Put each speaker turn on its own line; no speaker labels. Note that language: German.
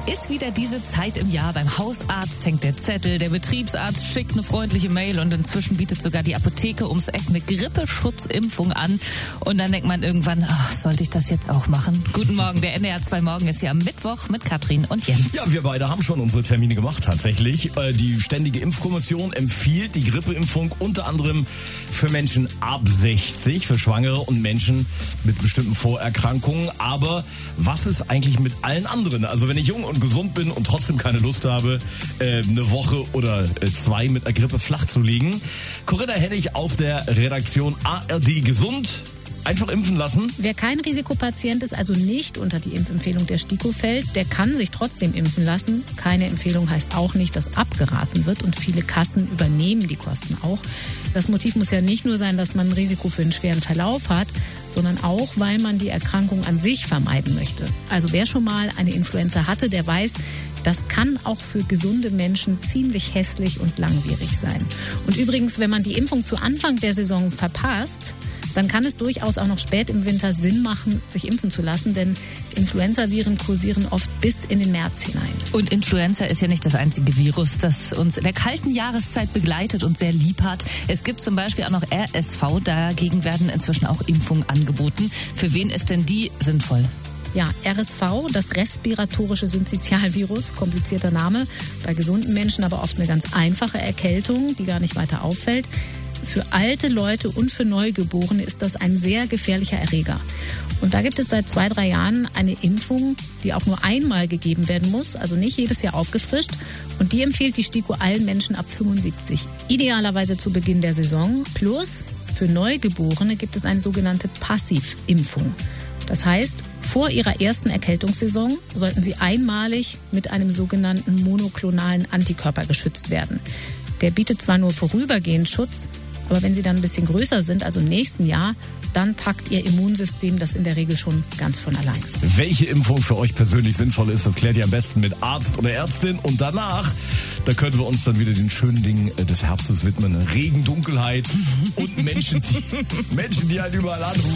ist wieder diese Zeit im Jahr. Beim Hausarzt hängt der Zettel, der Betriebsarzt schickt eine freundliche Mail und inzwischen bietet sogar die Apotheke ums Eck eine Grippeschutzimpfung an. Und dann denkt man irgendwann, sollte ich das jetzt auch machen? Guten Morgen, der NDR 2 Morgen ist hier am Mittwoch mit Katrin und Jens.
Ja, wir beide haben schon unsere Termine gemacht tatsächlich. Die Ständige Impfkommission empfiehlt die Grippeimpfung unter anderem für Menschen ab 60, für Schwangere und Menschen mit bestimmten Vorerkrankungen. Aber was ist eigentlich mit allen anderen? Also wenn ich jung und gesund bin und trotzdem keine Lust habe, eine Woche oder zwei mit einer Grippe flach zu liegen. Corinna Hennig aus der Redaktion ARD Gesund. Einfach impfen lassen.
Wer kein Risikopatient ist, also nicht unter die Impfempfehlung der STIKO fällt, der kann sich trotzdem impfen lassen. Keine Empfehlung heißt auch nicht, dass abgeraten wird und viele Kassen übernehmen die Kosten auch. Das Motiv muss ja nicht nur sein, dass man ein Risiko für einen schweren Verlauf hat, sondern auch, weil man die Erkrankung an sich vermeiden möchte. Also wer schon mal eine Influenza hatte, der weiß, das kann auch für gesunde Menschen ziemlich hässlich und langwierig sein. Und übrigens, wenn man die Impfung zu Anfang der Saison verpasst, dann kann es durchaus auch noch spät im Winter Sinn machen, sich impfen zu lassen, denn Influenzaviren kursieren oft bis in den März hinein.
Und Influenza ist ja nicht das einzige Virus, das uns in der kalten Jahreszeit begleitet und sehr lieb hat. Es gibt zum Beispiel auch noch RSV, dagegen werden inzwischen auch Impfungen angeboten. Für wen ist denn die sinnvoll?
Ja, RSV, das respiratorische Synzytialvirus, komplizierter Name, bei gesunden Menschen aber oft eine ganz einfache Erkältung, die gar nicht weiter auffällt. Für alte Leute und für Neugeborene ist das ein sehr gefährlicher Erreger. Und da gibt es seit 2-3 Jahren eine Impfung, die auch nur einmal gegeben werden muss, also nicht jedes Jahr aufgefrischt. Und die empfiehlt die STIKO allen Menschen ab 75, idealerweise zu Beginn der Saison. Plus für Neugeborene gibt es eine sogenannte Passivimpfung. Das heißt, vor ihrer ersten Erkältungssaison sollten sie einmalig mit einem sogenannten monoklonalen Antikörper geschützt werden. Der bietet zwar nur vorübergehend Schutz, aber wenn sie dann ein bisschen größer sind, also im nächsten Jahr, dann packt ihr Immunsystem das in der Regel schon ganz von allein.
Welche Impfung für euch persönlich sinnvoll ist, das klärt ihr am besten mit Arzt oder Ärztin. Und danach, da können wir uns dann wieder den schönen Dingen des Herbstes widmen. Regen, Dunkelheit und Menschen, die halt überall anrufen.